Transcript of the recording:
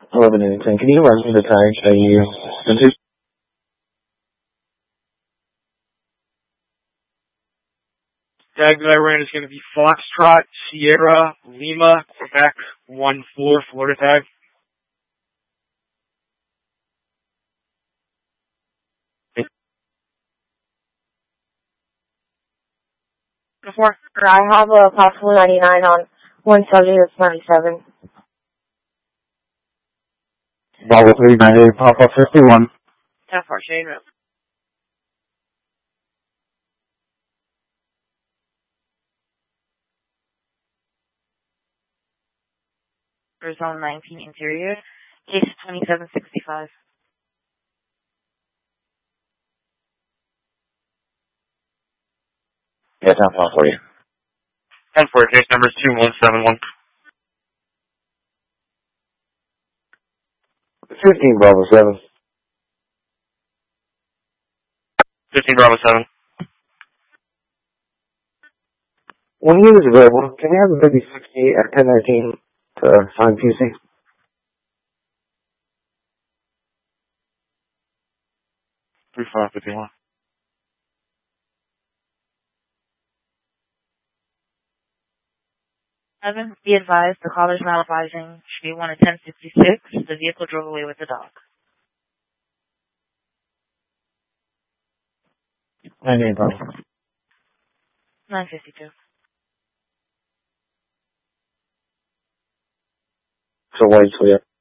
11 and 10. Can you run me the tags that you sent to? Tag that I ran is going to be Foxtrot, Sierra, Lima, Quebec, 1-4, Florida tag. I have a possible 99 on one subject that's 97. Bravo 398, Papa 51. 10-4, Shane Road. Zone 19 interior, case 2765. Yeah, 10-4 for you. 10-4, case number is 2171. 15 Bravo 7. 15 Bravo 7. When he is available, can you have a Biggie 60 at 1019 to sign PC? Three five 51. Evan, be advised, the caller's not advising. Should be 1 at 1066. The vehicle drove away with the dog. 98 Bravo. 952. So white, so yeah.